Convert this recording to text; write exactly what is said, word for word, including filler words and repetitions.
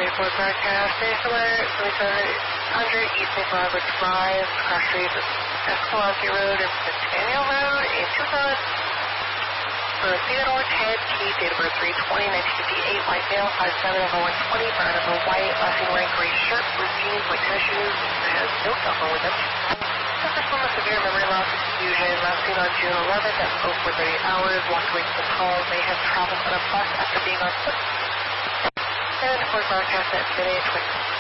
Ford broadcast, Base Alert, twenty-seven hundred East Maple Avenue Drive, cross streets of Escalante Road and Centennial Road in Tucson. For Theodore Ted Keith, date of birth three twenty nineteen fifty-eight, white male, five seven, over one twenty, brown over white, last name wearing gray shirt, blue jeans, white tennis shoes, has no cell phone with him. Suffers from a severe memory loss and confusion, last seen on June eleventh at oh four thirty hours, walked away from the call, may have traveled on a bus after being on foot. And for broadcast at midday twenty.